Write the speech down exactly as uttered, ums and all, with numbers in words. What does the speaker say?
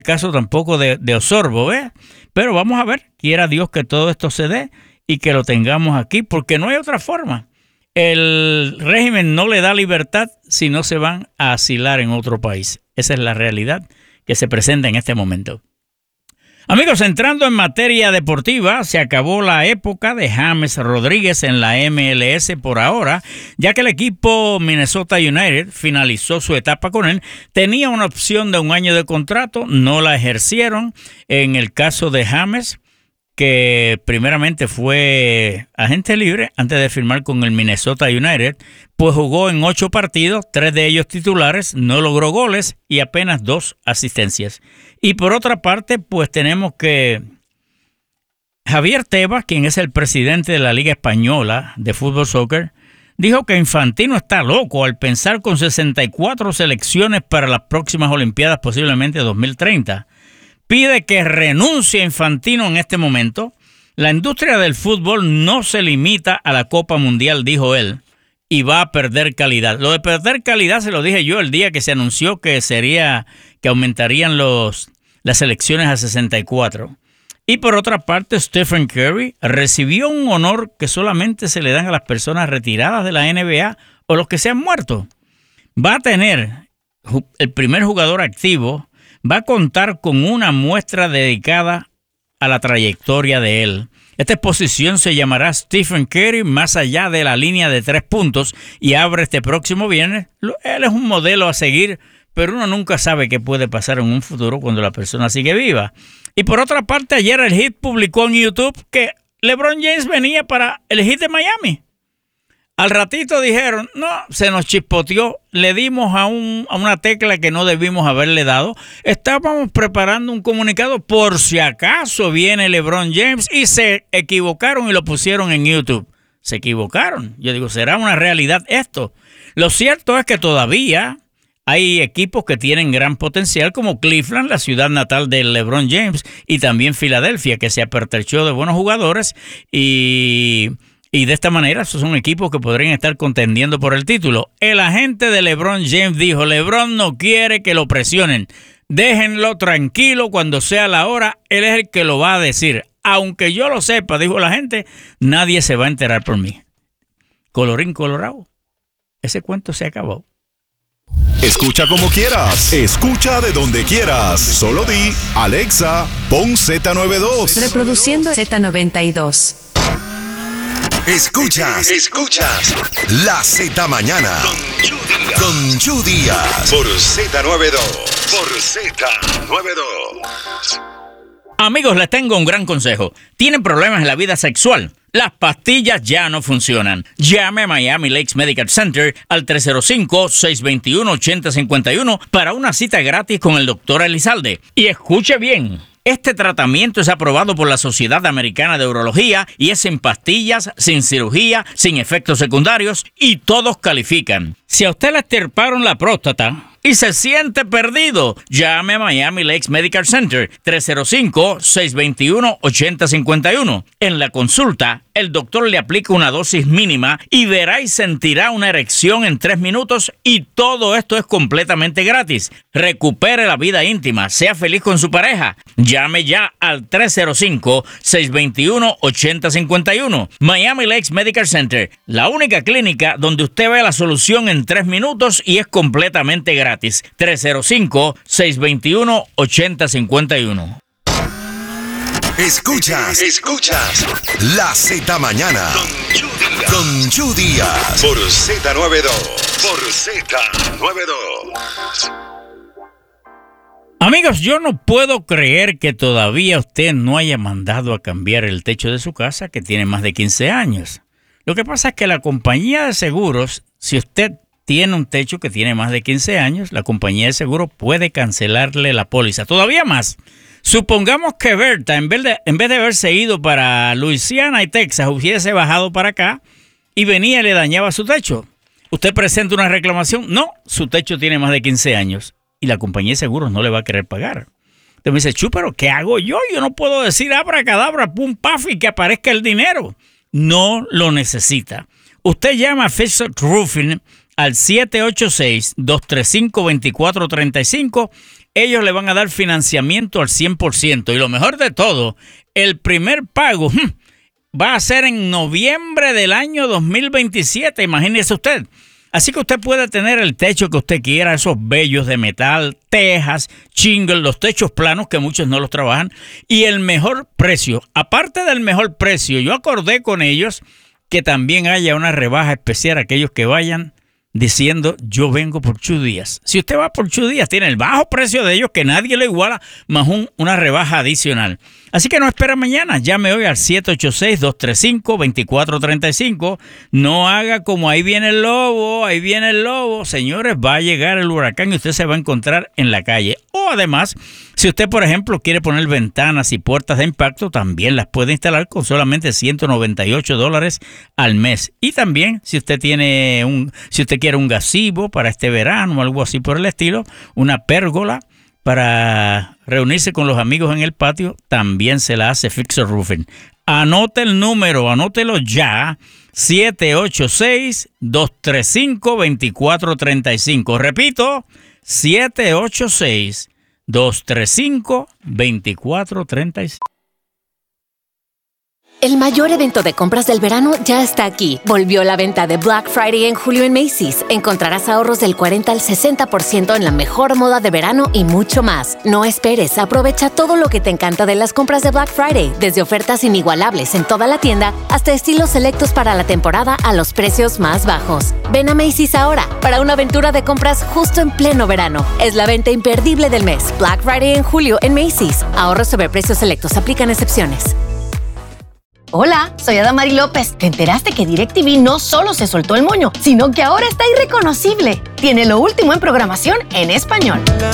caso tampoco de, de Osorbo, ¿ves? Pero vamos a ver, quiera Dios que todo esto se dé y que lo tengamos aquí, porque no hay otra forma. El régimen no le da libertad si no se van a asilar en otro país. Esa es la realidad que se presenta en este momento. Amigos, entrando en materia deportiva, se acabó la época de James Rodríguez en la M L S por ahora, ya que el equipo Minnesota United finalizó su etapa con él. Tenía una opción de un año de contrato, no la ejercieron. En el caso de James, que primeramente fue agente libre antes de firmar con el Minnesota United, pues jugó en ocho partidos, tres de ellos titulares, no logró goles y apenas dos asistencias. Y por otra parte, pues tenemos que Javier Tebas, quien es el presidente de la Liga Española de Fútbol Soccer, dijo que Infantino está loco al pensar con sesenta y cuatro selecciones para las próximas Olimpiadas, posiblemente dos mil treinta. Pide que renuncie Infantino en este momento. La industria del fútbol no se limita a la Copa Mundial, dijo él, y va a perder calidad. Lo de perder calidad se lo dije yo el día que se anunció que sería que aumentarían los, las elecciones a sesenta y cuatro. Y por otra parte, Stephen Curry recibió un honor que solamente se le dan a las personas retiradas de la N B A o los que se han muerto. Va a tener el primer jugador activo. Va a contar con una muestra dedicada a la trayectoria de él. Esta exposición se llamará Stephen Curry más allá de la línea de tres puntos y abre este próximo viernes. Él es un modelo a seguir, pero uno nunca sabe qué puede pasar en un futuro cuando la persona sigue viva. Y por otra parte, ayer el Heat publicó en YouTube que LeBron James venía para el Heat de Miami. Al ratito dijeron, no, se nos chispoteó, le dimos a, un, a una tecla que no debimos haberle dado. Estábamos preparando un comunicado por si acaso viene LeBron James y se equivocaron y lo pusieron en YouTube. Se equivocaron. Yo digo, ¿será una realidad esto? Lo cierto es que todavía hay equipos que tienen gran potencial como Cleveland, la ciudad natal de LeBron James, y también Filadelfia, que se apertrechó de buenos jugadores y... Y de esta manera, esos son equipos que podrían estar contendiendo por el título. El agente de LeBron James dijo, LeBron no quiere que lo presionen. Déjenlo tranquilo cuando sea la hora. Él es el que lo va a decir. Aunque yo lo sepa, dijo la gente, nadie se va a enterar por mí. Colorín colorado. Ese cuento se acabó. Escucha como quieras. Escucha de donde quieras. Solo di, Alexa, pon Z noventa y dos. Reproduciendo Z noventa y dos. Escuchas, escuchas La Z Mañana con Yu Díaz por Z noventa y dos, por Z noventa y dos. Amigos, les tengo un gran consejo. ¿Tienen problemas en la vida sexual? Las pastillas ya no funcionan. Llame a Miami Lakes Medical Center al tres cero cinco, seis dos uno, ocho cero cinco uno para una cita gratis con el doctor Elizalde. Y escuche bien. Este tratamiento es aprobado por la Sociedad Americana de Urología y es sin pastillas, sin cirugía, sin efectos secundarios y todos califican. Si a usted le extirparon la próstata y se siente perdido, llame a Miami Lakes Medical Center tres cero cinco, seis dos uno, ocho cero cinco uno. En la consulta, el doctor le aplica una dosis mínima y verá y sentirá una erección en tres minutos y todo esto es completamente gratis. Recupere la vida íntima, sea feliz con su pareja. Llame ya al tres cero cinco, seis dos uno, ocho cero cinco uno. Miami Lakes Medical Center, la única clínica donde usted ve la solución en tres minutos y es completamente gratis. tres cero cinco, seis dos uno, ocho cero cinco uno. Escuchas, escuchas La Z Mañana con Yu Díaz por Z noventa y dos, por Z noventa y dos. Amigos, yo no puedo creer que todavía usted no haya mandado a cambiar el techo de su casa que tiene más de quince años. Lo que pasa es que la compañía de seguros, si usted tiene un techo que tiene más de quince años, la compañía de seguros puede cancelarle la póliza. Todavía más. Supongamos que Berta, en vez de, en vez de haberse ido para Luisiana y Texas, hubiese bajado para acá y venía y le dañaba su techo. ¿Usted presenta una reclamación? No, su techo tiene más de quince años y la compañía de seguros no le va a querer pagar. Usted me dice, Chu, ¿pero qué hago yo? Yo no puedo decir abracadabra, pum, paf y que aparezca el dinero. No lo necesita. Usted llama a Fisher Roofing al siete ocho seis, dos tres cinco, dos cuatro tres cinco ellos le van a dar financiamiento al cien por ciento. Y lo mejor de todo, el primer pago hm, va a ser en noviembre del año dos mil veintisiete, imagínese usted. Así que usted puede tener el techo que usted quiera, esos bellos de metal, tejas, shingles, los techos planos que muchos no los trabajan, y el mejor precio. Aparte del mejor precio, yo acordé con ellos que también haya una rebaja especial a aquellos que vayan diciendo, yo vengo por Chu Díaz. Si usted va por Chu Díaz, tiene el bajo precio de ellos que nadie le iguala, más un, una rebaja adicional. Así que no espera mañana, llame hoy al siete ocho seis, dos tres cinco, dos cuatro tres cinco. No haga como ahí viene el lobo, ahí viene el lobo. Señores, va a llegar el huracán y usted se va a encontrar en la calle. O además, si usted, por ejemplo, quiere poner ventanas y puertas de impacto, también las puede instalar con solamente ciento noventa y ocho dólares al mes. Y también, si usted tiene un, si usted quiere un gazebo para este verano o algo así por el estilo, una pérgola para reunirse con los amigos en el patio, también se la hace Fixer Roofing. Anote el número, anótelo ya, siete ocho seis, dos tres cinco, dos cuatro tres cinco. Repito, siete ocho seis, dos tres cinco, dos cuatro tres cinco. El mayor evento de compras del verano ya está aquí. Volvió la venta de Black Friday en julio en Macy's. Encontrarás ahorros del cuarenta al sesenta por ciento en la mejor moda de verano y mucho más. No esperes, aprovecha todo lo que te encanta de las compras de Black Friday, desde ofertas inigualables en toda la tienda hasta estilos selectos para la temporada a los precios más bajos. Ven a Macy's ahora para una aventura de compras justo en pleno verano. Es la venta imperdible del mes. Black Friday en julio en Macy's. Ahorros sobre precios selectos. Aplican excepciones. Hola, soy Adamari López. ¿Te enteraste que DirecTV no solo se soltó el moño, sino que ahora está irreconocible? Tiene lo último en programación en español.